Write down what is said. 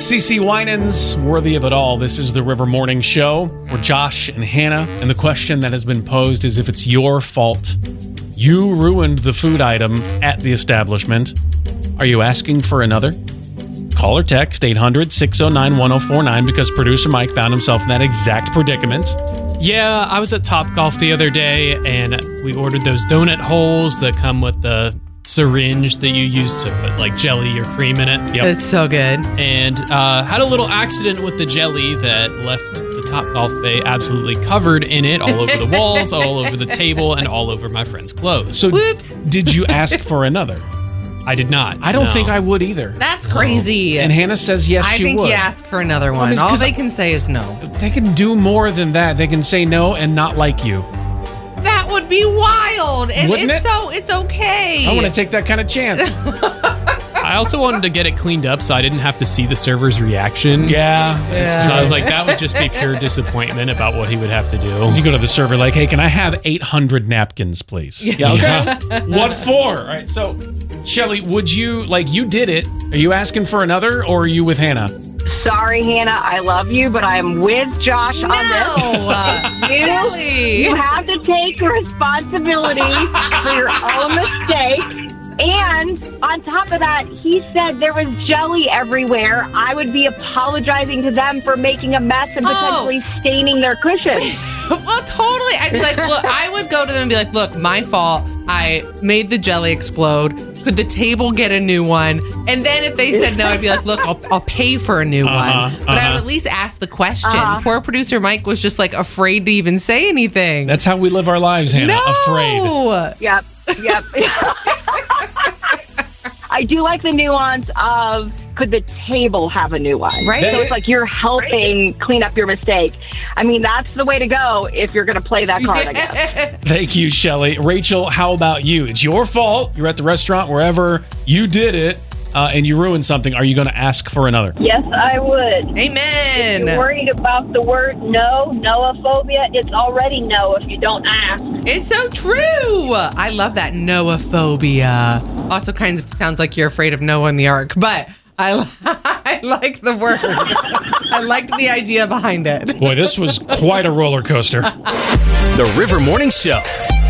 CeCe Winans, Worthy of It All. This is the River Morning Show. We're Josh and Hannah, and the question that has been posed is if it's your fault. You ruined the food item at the establishment. Are you asking for another? Call or text 800-609-1049 because producer Mike found himself in that exact predicament. Yeah, I was at Topgolf the other day, and we ordered those donut holes that come with the syringe that you use to put like jelly or cream in it. Yep. It's so good. And had a little accident with the jelly that left the Topgolf bay absolutely covered in it, all over the walls, all over the table, and all over my friend's clothes. So Whoops. Did you ask for another? I did not. I don't think I would either. That's crazy. And Hannah says yes, she would. I think you ask for another one. Well, all they can say is no. They can do more than that. They can say no and not like you. That would be wild. And Wouldn't if it? so, it's okay. I want to take that kind of chance. I also wanted to get it cleaned up so I didn't have to see the server's reaction. Yeah. So I was like, that would just be pure disappointment about what he would have to do. You go to the server like, hey, can I have 800 napkins, please? Yeah, okay. What for? All right, so, Shelly, would you, like, you did it. Are you asking for another, or are you with Hannah? Sorry, Hannah, I love you, but I am with Josh on this. You have to take responsibility for your own mistake. And on top of that, he said there was jelly everywhere. I would be apologizing to them for making a mess and potentially staining their cushions. Well, totally. I'd be like, look, I would go to them and be like, look, my fault. I made the jelly explode. Could the table get a new one? And then if they said no, I'd be like, look, I'll pay for a new one. But I would at least ask the question. Poor producer Mike was just like afraid to even say anything. That's how we live our lives, Hannah. No! Afraid. Yep. I do like the nuance of could the table have a new one? Right. So it's like you're helping clean up your mistake. I mean, that's the way to go if you're going to play that card, I guess. Thank you, Shelly. Rachel, how about you? It's your fault. You're at the restaurant, wherever. You did it, and you ruined something. Are you going to ask for another? Yes, I would. Amen. If you're worried about the word no, noophobia, it's already no if you don't ask. It's so true. I love that noophobia. Also kind of sounds like you're afraid of Noah and the Ark, but I like the word. I liked the idea behind it. Boy, this was quite a roller coaster. The River Morning Show.